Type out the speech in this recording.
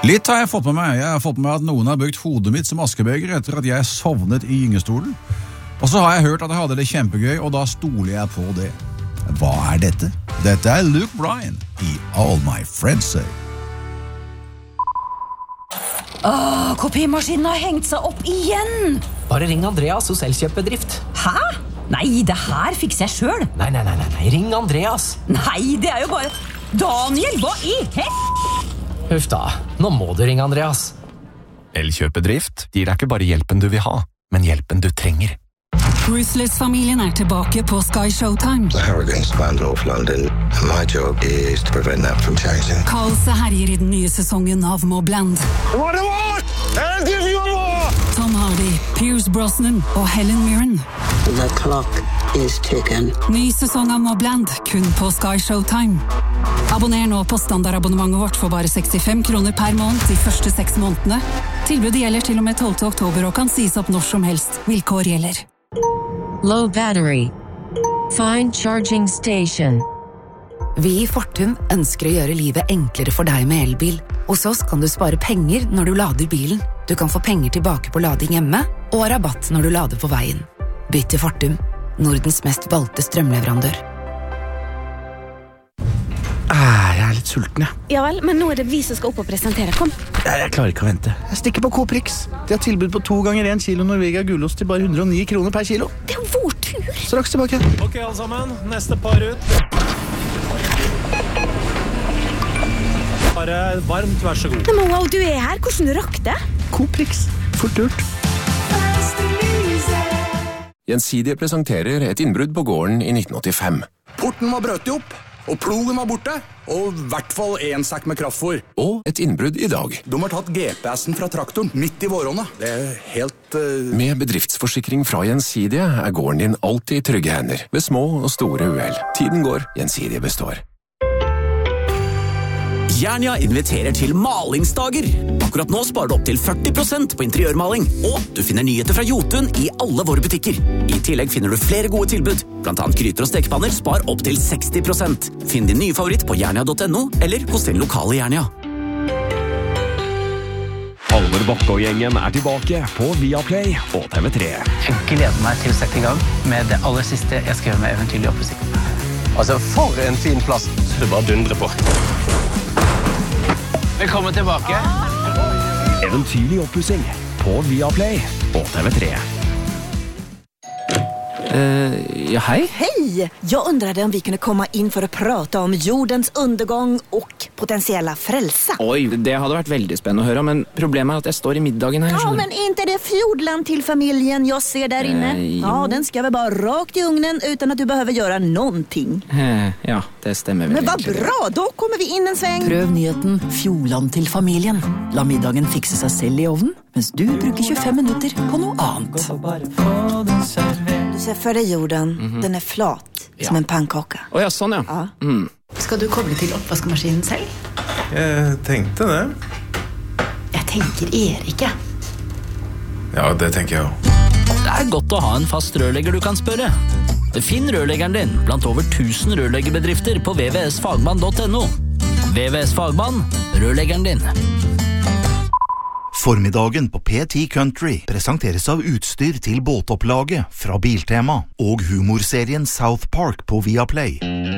Litt har jeg fått med meg. Jeg har fått med meg at noen har brukt hodet mitt som askebeger etter at jeg sovnet i gyngestolen. Og så har jeg hørt at jeg hadde det kjempegøy, og da stoler jeg på det. Hva er dette? Dette er Luke Bryan i All My Friends Say. Kopimaskinen har hengt seg opp igjen. Bare ring Andreas hos Elkjøp-bedrift. Hæ? Nei, det her fikser jeg selv. Nei, ring Andreas. Nei, det er jo bare... Daniel, hva i Huff da, nå må du ringe Andreas. Elkjøp-bedrift gir deg ikke bare hjelpen du vil ha, men hjelpen du trenger. Ruthless-familien tilbake på Sky Showtime. The hurricane spanned North London, and my job is to prevent that from changing. Kaoset herjer i den nye sesongen av Mobland. Tom Hardy, Pierce Brosnan og Helen Mirren. The clock is ticking. Ny sesong av Mobland, kun på Sky Showtime. Abonner nå på standardabonnementet vårt for bare 65 kroner per måned de første 6 månedene. Tilbudet gjelder til og med 12. oktober og kan sies opp når som helst. Vilkår gjelder. Low battery. Find charging station. Vi i Fortum ønsker å gjøre livet enklere for deg med elbil. Hos oss kan du spare penger når du lader bilen. Du kan få penger tilbake på lading hjemme, og rabatt når du lader på veien. Bytt til Fortum, Nordens mest valgte strømleverandør. Jeg er litt sulten, jeg. Ja vel, men nå er det vi som skal opp og presentere. Kom. Jeg klarer ikke å vente. Jeg stikker på Coprix. De har tilbud på 2 ganger 1 kilo Norvegia gulost til bare 109 kroner per kilo. Det er vår tur. Straks tilbake. Ok, alle sammen. Neste par ut. Bare varmt, vær så god. Men wow, du er her. Hvordan du rakk det? Coprix. Fort gjort. Gjensidige presenterer et innbrudd på gården i 1985. Porten var brøtet opp, og plogen var borte, og I hvert fall 1 sekk med kraftfôr. Og et innbrudd i dag. De har tatt GPS-en fra traktoren midt i våronna. Det er helt... Med bedriftsforsikring fra Gjensidige er gården din alltid i trygge hender, ved små og store uhell. Tiden går, Gjensidige består. Jernia inviterer til malingsdager. Akkurat nå sparer du opp til 40% på interiørmaling, og du finner nyheter fra Jotun i alle våre butikker. I tillegg finner du flere gode tilbud, blant annet gryter og stekepanner spar opp til 60%. Finn din nye favoritt på jernia.no, eller hos din lokale Jernia. Halvor Bakke og gjengen er tilbake på Viaplay og TV3. Jeg gleder meg til å sette i gang med det aller siste jeg skal gjøre med Eventyrlig oppussing. Altså, for en fin plass. Så du bare dundrer på. Velkommen tilbake. Eventyrlig oppussing på Viaplay og TV3. Ja, hej. Hej! Jag undrade om vi kunde komma in för att prata om jordens undergång och potentiella frälsa. Oj, det hade varit väldigt spännande att höra, men problemet är att jag står i middagen här. Ja, men inte det fjordland till familjen jag ser där inne. Ja, den ska väl bara rakt i ugnen utan att du behöver göra någonting. Ja, det stämmer väl. Men vad bra, då kommer vi in en sväng. Prøv nyheten Fjordland til familien. La middagen fikse seg selv i ovnen, mens du bruker 25 minutter på noe annet. Du ser för dig jorden, den är flat som en pannkaka. Ja, sånn ja. Skal du koble til oppvaskmaskinen selv? Jeg tenkte det. Jeg tenker Erike. Ja, det tenker jeg også. Det er godt å ha en fast rørlegger du kan spørre. Finn rørleggeren din blant over 1000 rørleggerbedrifter på vvsfagmann.no. VVS Fagmann, rørleggeren din. Formiddagen på P10 Country presenteres av utstyr til båtopplaget fra Biltema og humorserien South Park på Viaplay.